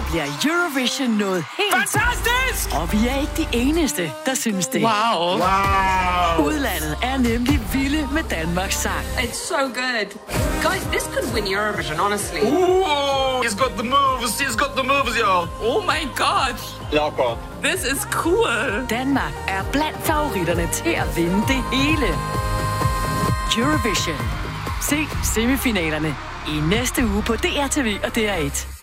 bliver Eurovision noget helt... Fantastisk! Og vi er ikke de eneste, der synes det. Wow. Udlandet er nemlig vilde med Danmarks sang. It's so good. Guys, this could win Eurovision, honestly. Ooh, he's got the moves, y'all. Oh my god. Jakob. This is cool. Danmark er blandt favoritterne til at vinde det hele. Eurovision. Se semifinalerne i næste uge på DRTV og DR1.